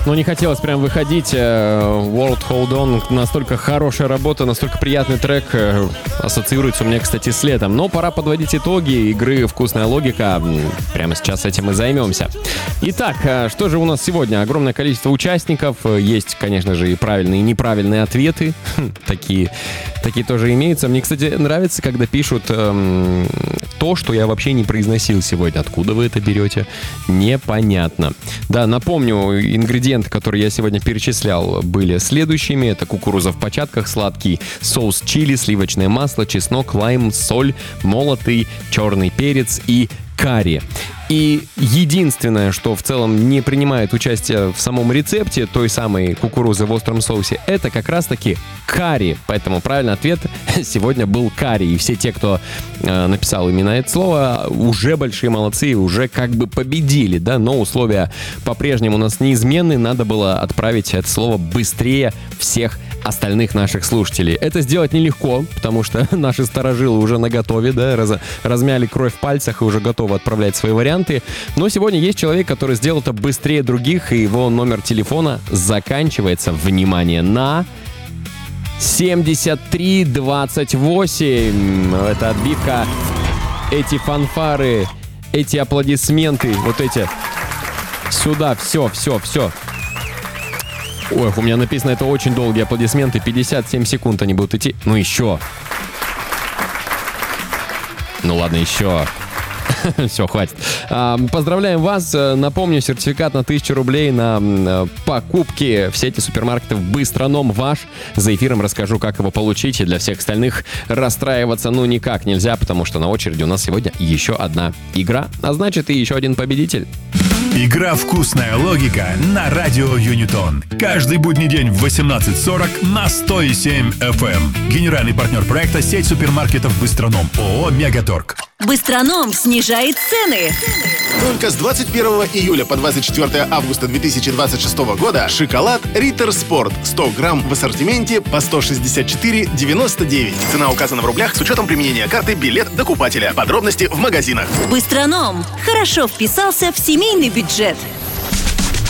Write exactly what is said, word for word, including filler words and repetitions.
Ну, не хотелось прям выходить. World Hold On, настолько хорошая работа, настолько приятный трек. Ассоциируется у меня, кстати, с летом. Но пора подводить итоги игры «Вкусная логика». Прямо сейчас этим и займемся. Итак, что же у нас сегодня? Огромное количество участников. Есть, конечно же, и правильные, и неправильные ответы. Такие, такие тоже имеются. Мне, кстати, нравится, когда пишут эм, то, что я вообще не произносил сегодня. Откуда вы это берете? Непонятно. Да, напомню, ингредиенты, которые я сегодня перечислял, были следующими. Это кукуруза в початках, сладкий соус чили, сливочное масло, чеснок, лайм, соль, молотый черный перец и карри. И единственное, что в целом не принимает участие в самом рецепте той самой кукурузы в остром соусе, это как раз-таки карри. Поэтому правильный ответ сегодня был карри. И все те, кто э, написал именно это слово, уже большие молодцы, уже как бы победили, да, но условия по-прежнему у нас неизменны. Надо было отправить это слово быстрее всех остальных наших слушателей. Это сделать нелегко, потому что наши старожилы уже наготове, да, раз, размяли кровь в пальцах и уже готовы отправлять свои варианты. Но сегодня есть человек, который сделал это быстрее других, и его номер телефона заканчивается, внимание, на семьдесят три двадцать восемь. Это отбивка, эти фанфары, эти аплодисменты, вот эти. Сюда, все, все, все. Ой, у меня написано, это очень долгие аплодисменты. пятьдесят семь секунд они будут идти. Ну еще. Ну ладно, еще. Все, хватит. Поздравляем вас. Напомню, сертификат на тысячу рублей на покупки в сети супермаркетов «Быстроном» ваш. За эфиром расскажу, как его получить. И для всех остальных расстраиваться ну никак нельзя, потому что на очереди у нас сегодня еще одна игра, а значит и еще один победитель. Игра «Вкусная логика» на радио Юнитон. Каждый будний день в восемнадцать сорок на сто семь эф эм. Генеральный партнер проекта — сеть супермаркетов «Быстроном». ООО «Мегаторг». «Быстроном» снижает цены. Только с двадцать первого июля по двадцать четвёртое августа две тысячи двадцать шестого года шоколад Риттер Спорт сто грамм в ассортименте по сто шестьдесят четыре девяносто девять. Цена указана в рублях с учетом применения карты «Билет докупателя». Подробности в магазинах. «Быстроном» хорошо вписался в семейный бюджет.